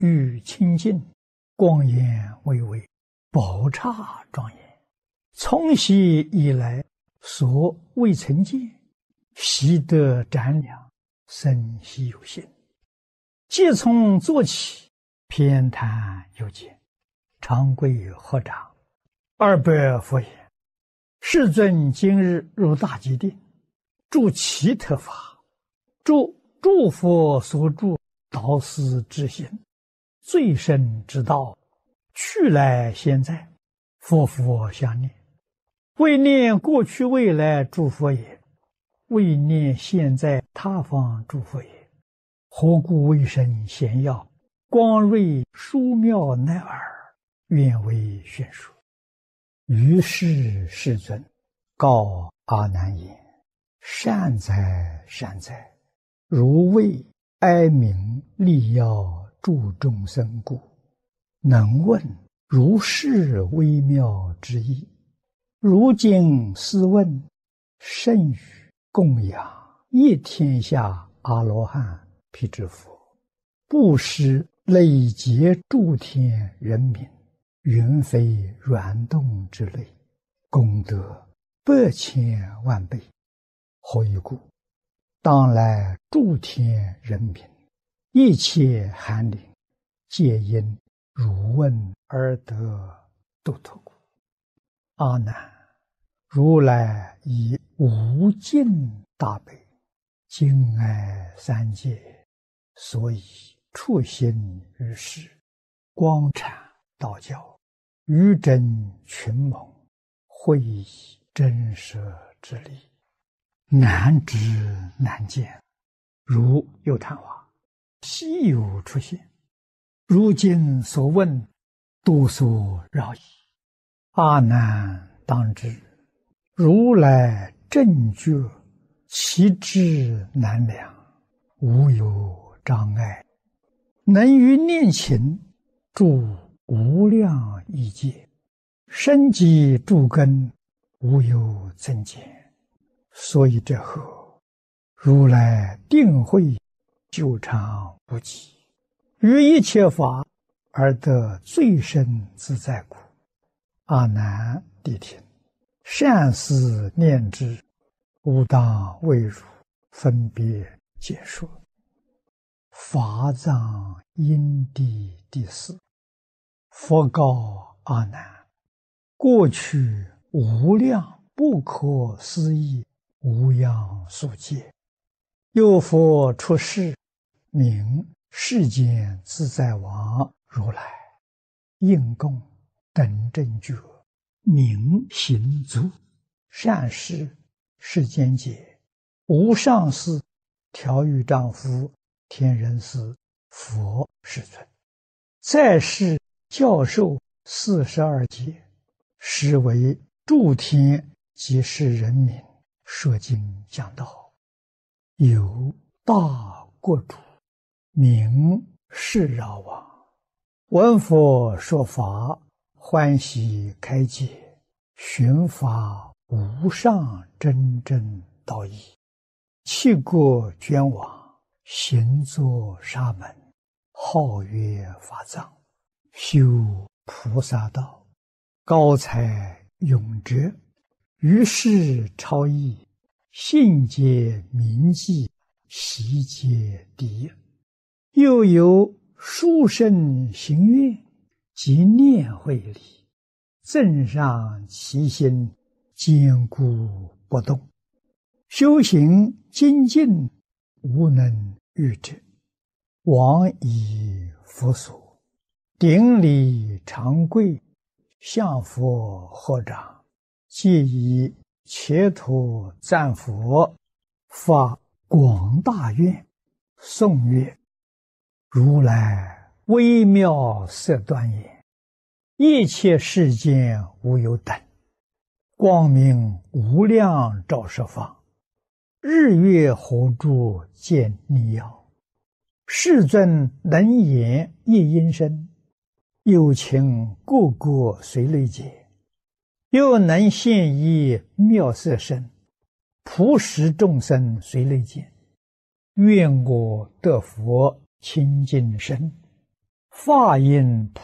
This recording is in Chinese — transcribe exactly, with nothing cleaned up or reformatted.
欲清净，光颜巍巍，宝刹庄严。从昔以来，所未曾见，习得瞻量，生希有心。即从坐起，偏袒有见，长跪合掌，二白佛言：世尊今日入大吉定，住其特法，住诸佛所住导师之行，最深之道，去来现在，佛佛相念。为念过去未来诸佛也，为念现在他方诸佛也。何故为生显耀，光瑞殊妙乃尔，愿为宣说。于是世尊告阿难言：善哉善哉，如为哀悯利要助众生故，能问如是微妙之意。如今斯问，甚于供养一天下阿罗汉辟支佛，布施累劫诸天人民，云非软动之类，功德百千万倍。何以故？当来诸天人民，一切寒灵，皆因汝问而得度脱故。阿难，如来以无尽大悲，敬爱三界，所以处心于世，光阐道教，于真群蒙，会以真实之理，难知难见，如有昙花，稀有出现。如今所问，多所扰矣。阿难当知，如来正觉，其智难量，无有障碍，能于念勤住无量亿劫，生机诸根，无有增减。所以这后，如来定会久长不极，于一切法而得最深自在故。阿难谛听，善思念之，吾当为汝分别解说。法藏因地第四。佛告阿难：过去无量不可思议无量数劫，有佛出世，名世间自在王如来，应供等正觉，明行足，善事世间解，无上士，调御丈夫，天人师，佛世尊。再世教授四十二劫，实为诸天及世人民说经讲道。有大国主，名释饶王，闻佛说法，欢喜开解，寻法无上真正道义，弃国捐往，行作沙门，号曰法藏，修菩萨道，高才永哲，于是超逸，信解铭记，习解第一。又有殊胜行愿及念慧力，增上其心，坚固不动，修行精进，无能御者。往以佛所，顶礼长跪，向佛合掌，皆以切土赞佛，发广大愿，颂曰：如来微妙色端严，一切世间无有等，光明无量照十方，日月火柱见逆耀，世尊能言一音声，有情个个随类解，又能现一妙色身，普使众生随类见。愿我得佛清净身， 法音